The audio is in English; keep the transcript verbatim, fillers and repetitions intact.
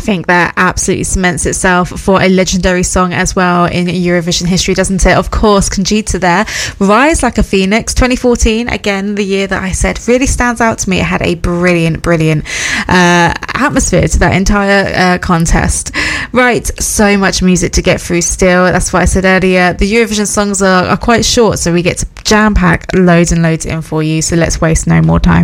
think that absolutely cements itself for a legendary song as well in Eurovision history, doesn't it? Of course, Conchita there, Rise Like a Phoenix, twenty fourteen, again, the year that I said really stands out to me. It had a brilliant, brilliant uh, atmosphere to that entire uh, contest. Right, so much music to get through still. That's why I said earlier, the Eurovision songs are, are quite short, so we get to jam-pack loads and loads in for you, so let's waste no more time.